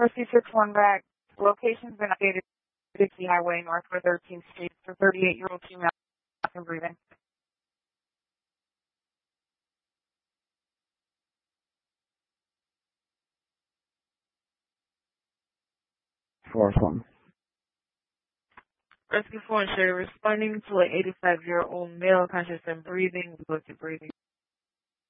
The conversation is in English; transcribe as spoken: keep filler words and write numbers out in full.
Rescue six one back. Location's been updated to Dixie Highway, Northwest thirteenth Street for thirty-eight-year-old female and breathing. Fourth one. Rescue four and Sherry responding to an eighty-five-year-old male conscious and breathing, difficulty breathing.